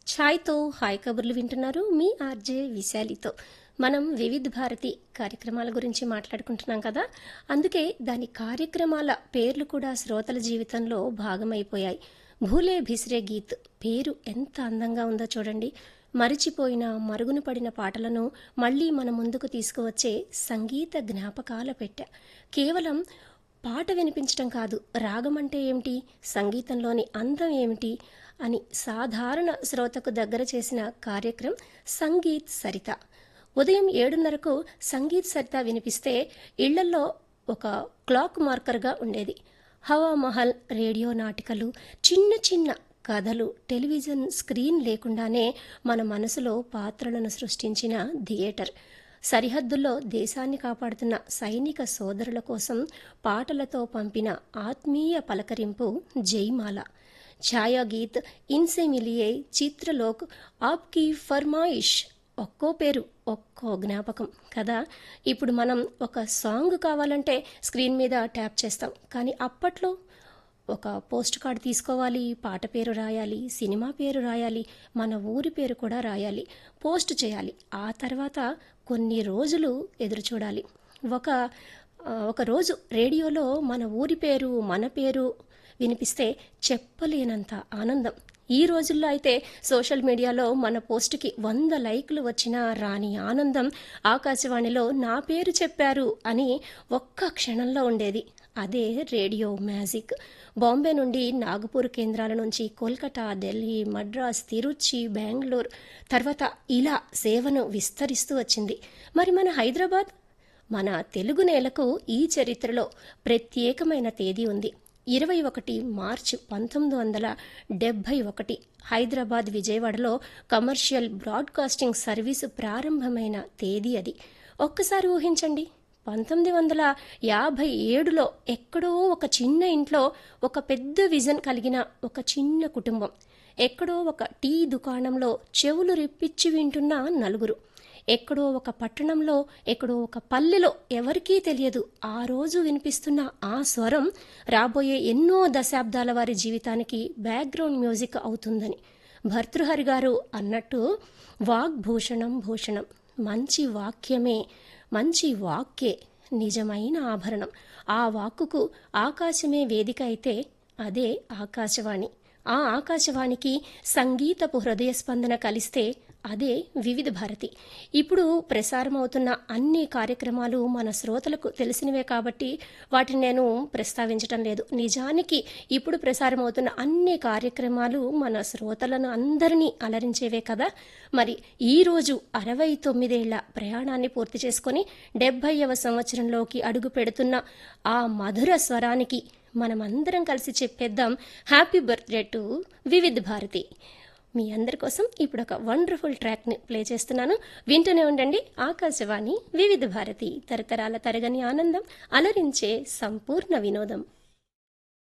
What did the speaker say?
ఛాయ్‌తో hi కబుర్లు వింటున్నారు మీ RJ విశాలితో. మనం వివిధ భారతి కార్యక్రమాల గురించి మాట్లాడుకుంటున్నాం కదా! అందుకే దాని కార్యక్రమాల పేర్లు కూడా శ్రోతల జీవితంలో భాగమైపోయాయి. 'భూలే భిస్రే గీత్' పేరు ఎంత అందంగా ఉందో చూడండి. మరిచిపోయిన, మరుగున పడిన పాటలను మళ్ళీ మన ముందుకు తీసుకువచ్చే సంగీత జ్ఞాపకాల పెట్టె. కేవలం పాట వినిపించటం కాదు, రాగం అంటే ఏమిటి, సంగీతంలోని అందం ఏమిటి అని సాధారణ శ్రోతకు దగ్గర చేసిన కార్యక్రమం సంగీత్ సరిత. ఉదయం 7:30కు సంగీత్ సరిత వినిపిస్తే ఇళ్లల్లో ఒక క్లాక్ మార్కర్గా ఉండేది. హవా మహల్ రేడియో నాటికలు, చిన్న చిన్న కథలు, టెలివిజన్ స్క్రీన్ లేకుండానే మన మనసులో పాత్రలను సృష్టించిన థియేటర్. సరిహద్దుల్లో దేశాన్ని కాపాడుతున్న సైనిక సోదరుల కోసం పాటలతో పంపిన ఆత్మీయ పలకరింపు జైమాల. ఛాయా గీత్, ఇన్సే మిలియే, చిత్రలోక్, ఆప్కి ఫర్మాయిష్, ఒక్కో పేరు ఒక్కో జ్ఞాపకం కదా. ఇప్పుడు మనం ఒక సాంగ్ కావాలంటే స్క్రీన్ మీద ట్యాప్ చేస్తాం, కానీ అప్పట్లో ఒక పోస్ట్ కార్డ్ తీసుకోవాలి, పాట పేరు రాయాలి, సినిమా పేరు రాయాలి, మన ఊరి పేరు కూడా రాయాలి, పోస్ట్ చేయాలి. ఆ తర్వాత కొన్ని రోజులు ఎదురు చూడాలి. ఒక రోజు రేడియోలో మన ఊరి పేరు, మన పేరు వినిపిస్తే చెప్పలేనంత ఆనందం. ఈ రోజుల్లో అయితే సోషల్ మీడియాలో మన పోస్టుకి 100 లైకులు వచ్చినా రాని ఆనందం ఆకాశవాణిలో నా పేరు చెప్పారు అని ఒక్క క్షణంలో ఉండేది. అదే రేడియో మ్యాజిక్. బాంబే నుండి నాగపూర్ కేంద్రాల నుంచి కోల్కతా, ఢిల్లీ, మద్రాస్, తిరుచి, బెంగళూరు, తర్వాత ఇలా సేవను విస్తరిస్తూ వచ్చింది. మరి మన హైదరాబాద్, మన తెలుగు నేలకు ఈ చరిత్రలో ప్రత్యేకమైన తేదీ ఉంది. 21 మార్చి 1971 హైదరాబాద్, విజయవాడలో కమర్షియల్ బ్రాడ్కాస్టింగ్ సర్వీసు ప్రారంభమైన తేదీ అది. ఒక్కసారి ఊహించండి, 1957లో ఎక్కడో ఒక చిన్న ఇంట్లో ఒక పెద్ద విజన్ కలిగిన ఒక చిన్న కుటుంబం, ఎక్కడో ఒక టీ దుకాణంలో చెవులు రిప్పిచ్చి వింటున్న నలుగురు, ఎక్కడో ఒక పట్టణంలో, ఎక్కడో ఒక పల్లెలో ఎవరికీ తెలియదు ఆ రోజు వినిపిస్తున్న ఆ స్వరం రాబోయే ఎన్నో దశాబ్దాల వారి జీవితానికి బ్యాక్గ్రౌండ్ మ్యూజిక్ అవుతుందని. భర్తృహరి గారు అన్నట్టు వాగ్భూషణం భూషణం, మంచి వాక్యమే, మంచి వాక్యే నిజమైన ఆభరణం. ఆ వాక్కుకు ఆకాశమే వేదిక అయితే అదే ఆకాశవాణి. ఆ ఆకాశవాణికి సంగీతపు హృదయ స్పందన కలిస్తే అదే వివిధ భారతి. ఇప్పుడు ప్రసారమవుతున్న అన్ని కార్యక్రమాలు మన శ్రోతలకు తెలిసినవే కాబట్టి వాటిని నేను ప్రస్తావించటం లేదు. నిజానికి ఇప్పుడు ప్రసారమవుతున్న అన్ని కార్యక్రమాలు మన శ్రోతలను అందరినీ అలరించేవే కదా. మరి ఈరోజు 69 ఏళ్ల ప్రయాణాన్ని పూర్తి చేసుకొని 70వ సంవత్సరంలోకి అడుగు పెడుతున్న ఆ మధుర స్వరానికి మనమందరం కలిసి చెప్పేద్దాం హ్యాపీ బర్త్డే టు వివిధ భారతి. మీ అందరి కోసం ఇప్పుడు ఒక వండర్ఫుల్ ట్రాక్ని ప్లే చేస్తున్నాను. వింటూనే ఉండండి ఆకాశవాణి వివిధ భారతి, తరతరాల తరగని ఆనందం, అలరించే సంపూర్ణ వినోదం.